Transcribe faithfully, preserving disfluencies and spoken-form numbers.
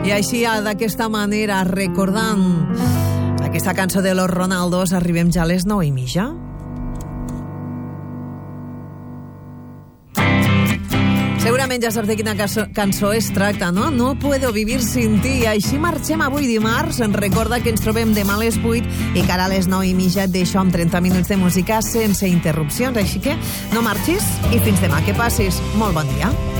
I així, d'aquesta manera, recordant aquesta cançó de los Ronaldos, arribem ja a les nou i mitja. Segurament ja saps de quina cançó, cançó es tracta, no? No puedo vivir sin ti. I així marxem avui dimarts. Ens recorda que ens trobem demà a les vuit i que ara a les nou i mitja et deixo amb trenta minuts de música sense interrupcions. Així que no marxis i fins demà. Que passis molt bon dia.